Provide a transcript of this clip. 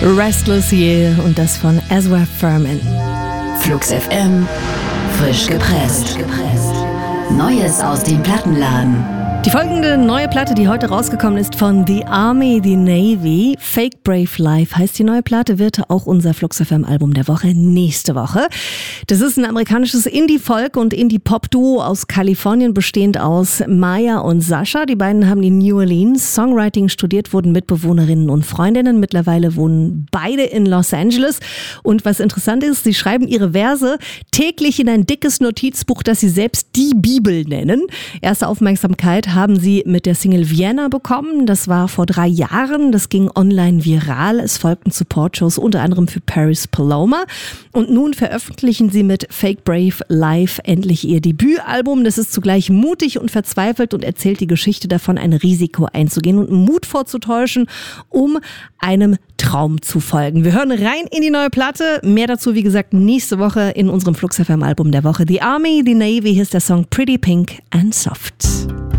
Restless Year und das von Ezra Furman. Flux FM, frisch gepresst. Neues aus dem Plattenladen. Die folgende neue Platte, die heute rausgekommen ist von The Army, The Navy, Fake Brave Life heißt die neue Platte, wird auch unser Flux FM Album der Woche nächste Woche. Das ist ein amerikanisches Indie-Folk- und Indie-Pop-Duo aus Kalifornien, bestehend aus Maya und Sascha. Die beiden haben in New Orleans Songwriting studiert, wurden Mitbewohnerinnen und Freundinnen. Mittlerweile wohnen beide in Los Angeles. Und was interessant ist, sie schreiben ihre Verse täglich in ein dickes Notizbuch, das sie selbst die Bibel nennen. Erste Aufmerksamkeit haben sie mit der Single Vienna bekommen. Das war vor 3 Jahren. Das ging online viral. Es folgten Support-Shows unter anderem für Paris Paloma. Und nun veröffentlichen sie mit Fake Brave Life endlich ihr Debütalbum. Das ist zugleich mutig und verzweifelt und erzählt die Geschichte davon, ein Risiko einzugehen und Mut vorzutäuschen, um einem Traum zu folgen. Wir hören rein in die neue Platte. Mehr dazu, wie gesagt, nächste Woche in unserem Flux FM Album der Woche. The Army, The Navy, hier ist der Song Pretty Pink and Soft.